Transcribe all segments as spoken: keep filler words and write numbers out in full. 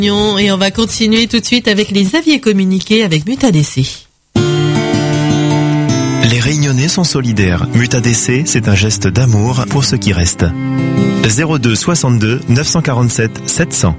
Et on va continuer tout de suite avec les avis et communiqués avec Mutadc. Les Réunionnais sont solidaires. Mutadc, c'est un geste d'amour pour ceux qui restent. zéro deux soixante-deux neuf cent quarante-sept sept cents.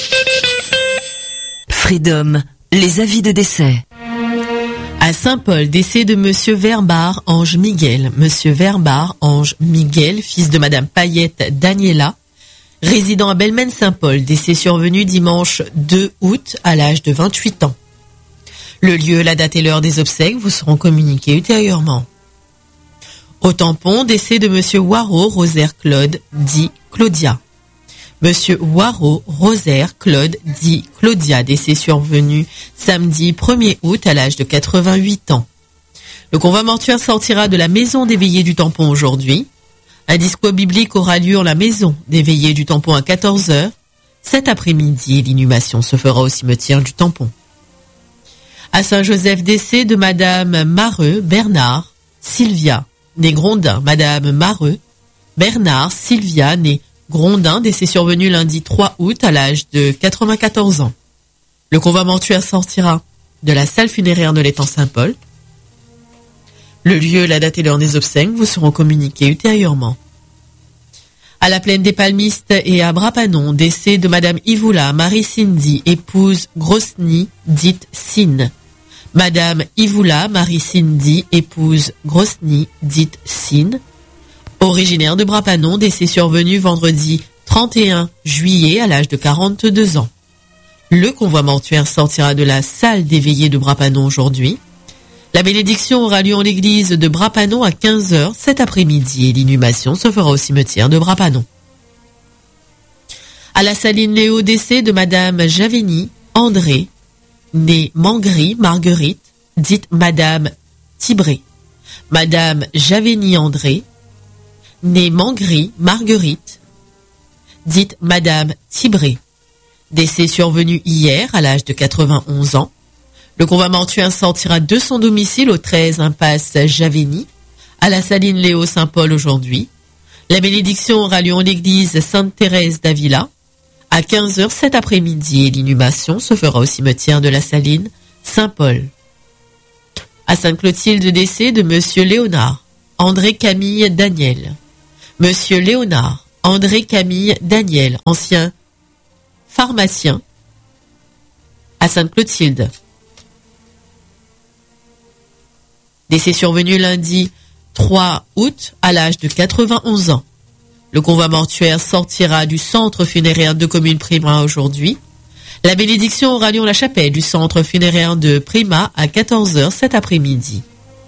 Freedom, les avis de décès. À Saint-Paul, décès de Monsieur Verbar Ange Miguel. Monsieur Verbar Ange Miguel, fils de Madame Payette Daniela, résident à Belmen-Saint-Paul, décès survenu dimanche deux août à l'âge de vingt-huit ans. Le lieu, la date et l'heure des obsèques vous seront communiqués ultérieurement. Au tampon, décès de Monsieur Waro Rosaire Claude, dit Claudia. Monsieur Waro Rosaire Claude, dit Claudia, décès survenu samedi premier août à l'âge de quatre-vingt-huit ans. Le convoi mortuaire sortira de la maison des veillées du tampon aujourd'hui. Un discours biblique aura lieu en la maison des veillées du tampon à quatorze heures. Cet après-midi, l'inhumation se fera au cimetière du tampon. À Saint-Joseph, décès de Madame Mareux Bernard Sylvia, née Grondin. Madame Mareux Bernard Sylvia, née Grondin, décès survenu lundi trois août à l'âge de quatre-vingt-quatorze ans. Le convoi mortuaire sortira de la salle funéraire de l'étang Saint-Paul. Le lieu, la date et l'heure des obsèques vous seront communiqués ultérieurement. À la plaine des Palmistes et à Brapanon, décès de Madame Ivoula Marie-Cindy, épouse Grosny, dite Sine. Madame Ivoula Marie-Cindy, épouse Grosny, dite Sine, originaire de Brapanon, décès survenu vendredi trente et un juillet à l'âge de quarante-deux ans. Le convoi mortuaire sortira de la salle des veillées de Brapanon aujourd'hui. La bénédiction aura lieu en l'église de Brapanon à quinze heures cet après-midi et l'inhumation se fera au cimetière de Brapanon. À la Saline Léo, décès de Madame Javeni André, née Mangry Marguerite, dite Madame Tibré. Madame Javeni André, née Mangry Marguerite, dite Madame Tibré. Décès survenu hier à l'âge de quatre-vingt-onze ans. Le convoi mortuaire sortira de son domicile au treize impasse Javeni, à la Saline Léo Saint-Paul aujourd'hui. La bénédiction aura lieu en l'église Sainte-Thérèse d'Avila à quinze heures cet après-midi et l'inhumation se fera au cimetière de la Saline Saint-Paul. À Sainte-Clotilde, décès de Monsieur Léonard André Camille Daniel. Monsieur Léonard André Camille Daniel, ancien pharmacien à Sainte-Clotilde. Décès survenu lundi trois août à l'âge de quatre-vingt-onze ans. Le convoi mortuaire sortira du centre funéraire de commune Prima aujourd'hui. La bénédiction aura lieu en la chapelle du centre funéraire de Prima à quatorze heures cet après-midi.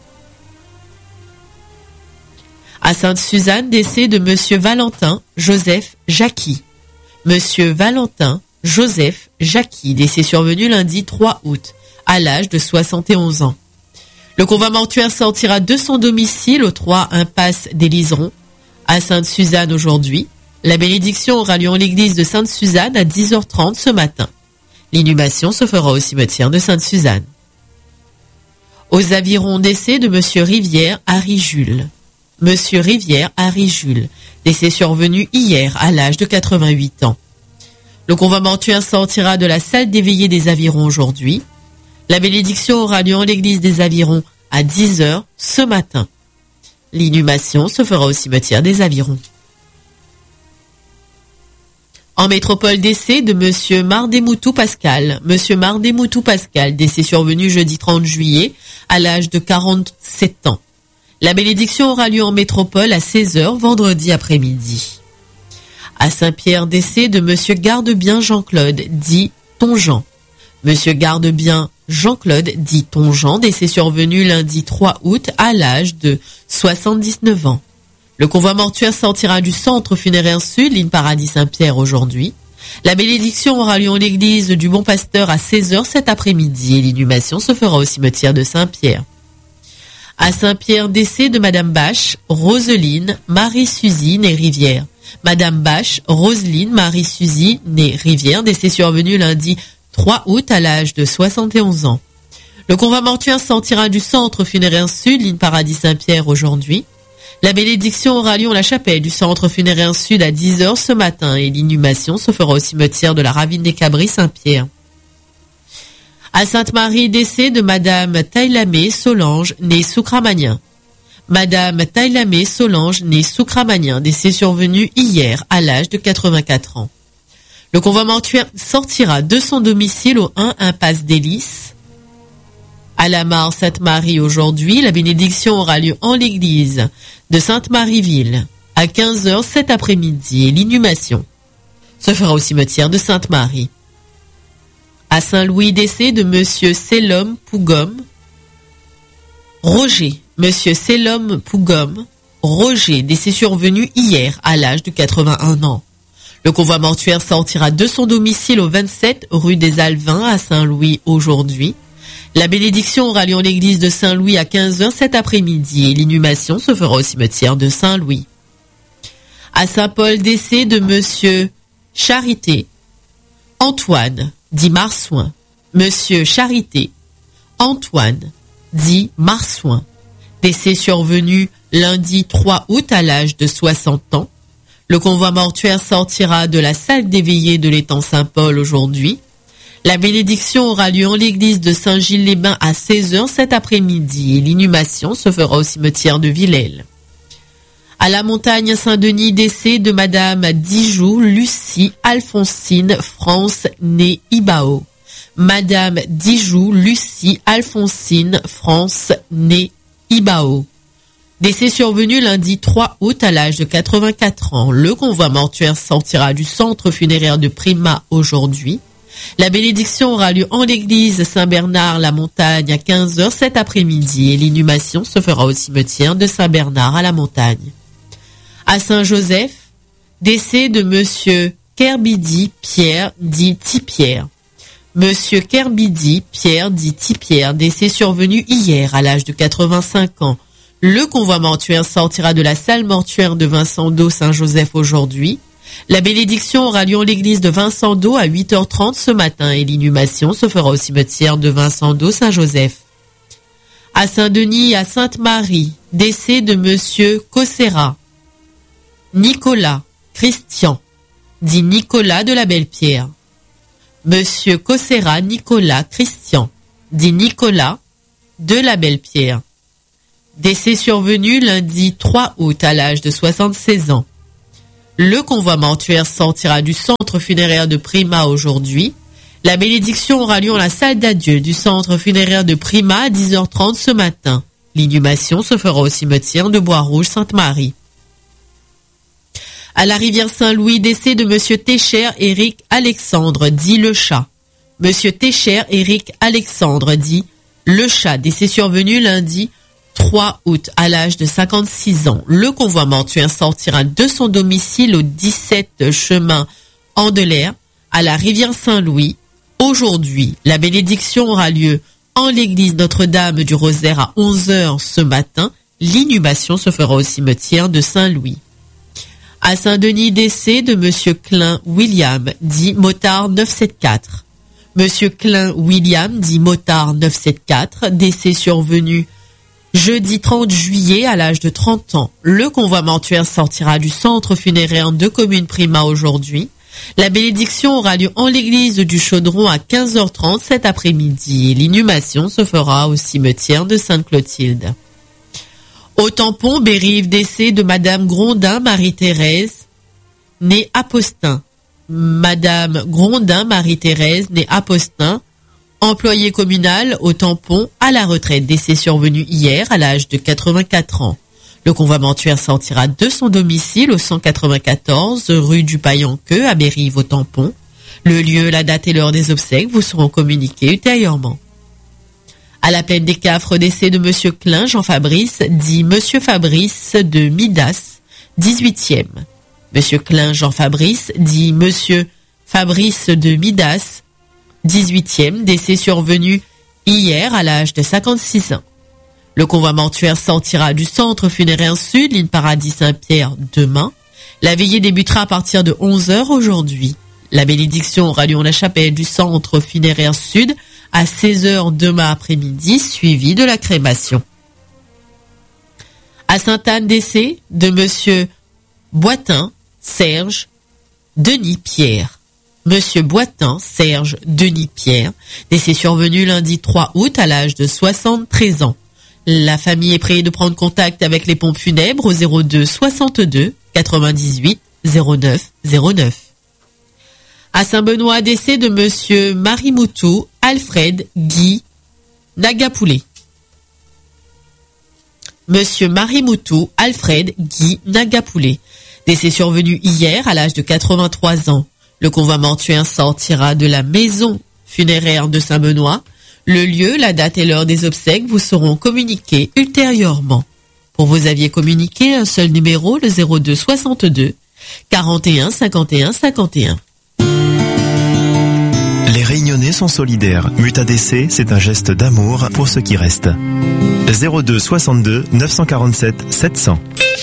À Sainte-Suzanne, décès de Monsieur Valentin Joseph Jacqui. Monsieur Valentin Joseph Jacqui, décès survenu lundi trois août à l'âge de soixante et onze ans. Le convoi mortuaire sortira de son domicile au trois impasse des Liserons à Sainte-Suzanne aujourd'hui. La bénédiction aura lieu en l'église de Sainte-Suzanne à dix heures trente ce matin. L'inhumation se fera au cimetière de Sainte-Suzanne. Aux avirons, décès de Monsieur Rivière Harry Jules. Monsieur Rivière Harry Jules, décès survenu hier à l'âge de quatre-vingt-huit ans. Le convoi mortuaire sortira de la salle des veillées des avirons aujourd'hui. La bénédiction aura lieu en l'église des Avirons à dix heures ce matin. L'inhumation se fera au cimetière des Avirons. En métropole, décès de Monsieur Mardemoutou Pascal. Monsieur Mardemoutou Pascal, décès survenu jeudi trente juillet à l'âge de quarante-sept ans. La bénédiction aura lieu en métropole à seize heures vendredi après-midi. À Saint-Pierre, décès de Monsieur Gardebien Jean-Claude, dit Tonjean. Monsieur Gardebien Jean-Claude, dit Tonjean, décès survenu lundi trois août à l'âge de soixante-dix-neuf ans. Le convoi mortuaire sortira du centre funéraire sud, ligne Paradis Saint-Pierre aujourd'hui. La bénédiction aura lieu en l'église du Bon Pasteur à seize heures cet après-midi et l'inhumation se fera au cimetière de Saint-Pierre. À Saint-Pierre, décès de Madame Bache, Roseline, Marie-Suzy, née Rivière. Madame Bache, Roseline, Marie-Suzy, née Rivière, décès survenu lundi trois août à l'âge de soixante et onze ans. Le convoi mortuaire sortira du centre funéraire sud, ligne Paradis Saint-Pierre aujourd'hui. La bénédiction aura lieu en la chapelle du centre funéraire sud à dix heures ce matin et l'inhumation se fera au cimetière de la Ravine des Cabris Saint-Pierre. À Sainte-Marie, décès de Madame Tailamé Solange, née Soukramagnin. Madame Tailamé Solange, née Soukramagnin, décès survenu hier à l'âge de quatre-vingt-quatre ans. Le convoi mortuaire sortira de son domicile au un impasse d'Hélice. À la mare Sainte-Marie aujourd'hui, la bénédiction aura lieu en l'église de Sainte-Marie-Ville à quinze heures cet après-midi et l'inhumation se fera au cimetière de Sainte-Marie. À Saint-Louis, décès de Monsieur Selom Pougom, Roger, Monsieur Selom Pougom, Roger, décès survenu hier à l'âge de quatre-vingt-un ans. Le convoi mortuaire sortira de son domicile au vingt-sept rue des Alvins à Saint-Louis aujourd'hui. La bénédiction aura lieu en l'église de Saint-Louis à quinze heures cet après-midi et l'inhumation se fera au cimetière de Saint-Louis. À Saint-Paul, décès de Monsieur Charité, Antoine, dit Marsouin. Monsieur Charité, Antoine, dit Marsouin. Décès survenu lundi trois août à l'âge de soixante ans. Le convoi mortuaire sortira de la salle des veillées de l'étang Saint-Paul aujourd'hui. La bénédiction aura lieu en l'église de Saint-Gilles-les-Bains à seize heures cet après-midi et l'inhumation se fera au cimetière de Villèle. À la montagne Saint-Denis, décès de Madame Dijoux Lucie Alphonsine France née Ibao. Madame Dijoux Lucie Alphonsine France née Ibao. Décès survenu lundi trois août à l'âge de quatre-vingt-quatre ans. Le convoi mortuaire sortira du centre funéraire de Prima aujourd'hui. La bénédiction aura lieu en l'église Saint-Bernard-la-Montagne à quinze heures cet après-midi et l'inhumation se fera au cimetière de Saint-Bernard-à-la-Montagne. À Saint-Joseph, décès de Monsieur Kerbidi Pierre dit Tipierre. Monsieur Kerbidi Pierre dit Tipierre, décès survenu hier à l'âge de quatre-vingt-cinq ans. Le convoi mortuaire sortira de la salle mortuaire de Vincent-d'Eau Saint-Joseph aujourd'hui. La bénédiction aura lieu en l'église de Vincent-d'Eau à huit heures trente ce matin et l'inhumation se fera au cimetière de Vincent-d'Eau Saint-Joseph. À Saint-Denis, à Sainte-Marie, décès de Monsieur Cossera, Nicolas Christian, dit Nicolas de la Belle-Pierre. Monsieur Cossera Nicolas Christian, dit Nicolas de la Belle-Pierre. Décès survenu lundi trois août à l'âge de soixante-seize ans. Le convoi mortuaire sortira du centre funéraire de Prima aujourd'hui. La bénédiction aura lieu en la salle d'adieu du centre funéraire de Prima à dix heures trente ce matin. L'inhumation se fera au cimetière de Bois-Rouge-Sainte-Marie. À la rivière Saint-Louis, décès de Monsieur Técher Éric Alexandre, dit Le Chat. Monsieur Técher Éric Alexandre, dit Le Chat, décès survenu lundi trois août à l'âge de cinquante-six ans. Le convoi mortuaire sortira de son domicile au dix-sept chemin Andelaire à la rivière Saint-Louis. Aujourd'hui, la bénédiction aura lieu en l'église Notre-Dame du Rosaire à onze heures ce matin. L'inhumation se fera au cimetière de Saint-Louis. À Saint-Denis, décès de Monsieur Klein William, dit Motard neuf cent soixante-quatre. Monsieur Klein William, dit Motard neuf cent soixante-quatre, décès survenu jeudi trente juillet à l'âge de trente ans. Le convoi mortuaire sortira du centre funéraire de Commune Prima aujourd'hui. La bénédiction aura lieu en l'église du Chaudron à quinze heures trente cet après-midi et l'inhumation se fera au cimetière de Sainte-Clotilde. Au tampon, Bérive, décès de Madame Grondin Marie-Thérèse, née Apostin. Madame Grondin Marie-Thérèse, née Apostin, employée communale au tampon à la retraite, décès survenu hier à l'âge de quatre-vingt-quatre ans. Le convoi mortuaire sortira de son domicile au cent quatre-vingt-quatorze rue du Paillanqueux à Bérive au tampon. Le lieu, la date et l'heure des obsèques vous seront communiqués ultérieurement. À la plaine des Cafres, décès de Monsieur Klein Jean-Fabrice, dit Monsieur Fabrice de Midas, dix-huitième. Monsieur Klein Jean-Fabrice, dit Monsieur Fabrice de Midas, dix-huitième, décès survenu hier à l'âge de cinquante-six ans. Le convoi mortuaire sortira du centre funéraire sud, ligne Paradis Saint-Pierre, demain. La veillée débutera à partir de onze heures aujourd'hui. La bénédiction aura lieu en la chapelle du centre funéraire sud à seize heures demain après-midi, suivie de la crémation. À Sainte-Anne, décès de monsieur Boitin Serge Denis Pierre. Monsieur Boitin Serge Denis Pierre, décès survenu lundi trois août à l'âge de soixante-treize ans. La famille est priée de prendre contact avec les pompes funèbres au zéro deux soixante-deux quatre-vingt-dix-huit zéro neuf zéro neuf. À Saint-Benoît, décès de monsieur Marimoutou Alfred Guy Nagapoulé. Monsieur Marimoutou Alfred Guy Nagapoulé, décès survenu hier à l'âge de quatre-vingt-trois ans. Le convoi mortuaire sortira de la maison funéraire de Saint-Benoît. Le lieu, la date et l'heure des obsèques vous seront communiqués ultérieurement. Pour vos avis communiqués, un seul numéro, le zéro deux soixante-deux quarante et un cinquante et un cinquante et un. Les Réunionnais sont solidaires. Muta D C, c'est un geste d'amour pour ceux qui restent. zéro deux soixante-deux neuf cent quarante-sept sept cents.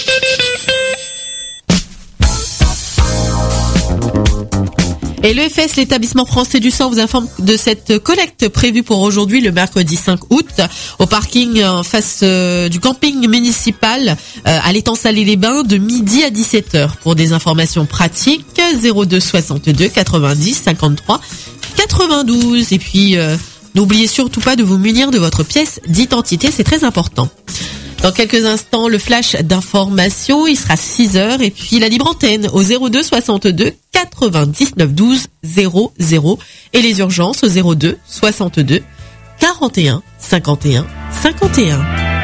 Et l'E F S, l'établissement français du sang, vous informe de cette collecte prévue pour aujourd'hui, le mercredi cinq août, au parking en face euh, du camping municipal euh, à l'étang Salé-les-Bains de midi à dix-sept heures. Pour des informations pratiques, zéro deux soixante-deux quatre-vingt-dix cinquante-trois quatre-vingt-douze. Et puis, euh, n'oubliez surtout pas de vous munir de votre pièce d'identité, c'est très important. Dans quelques instants, le flash d'information, il sera six heures, et puis la libre antenne au zéro deux soixante-deux quatre-vingt-dix-neuf douze zéro zéro et les urgences au zéro deux soixante-deux quarante et un cinquante et un cinquante et un.